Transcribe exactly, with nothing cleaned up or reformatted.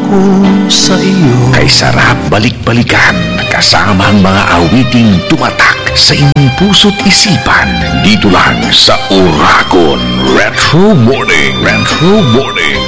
ko sa iyo. Kay sarap balik-balikan kasama ang mga awiting tumatak sa inyong puso't isipan. Dito lang sa Uragon Retro Morning. Retro Morning.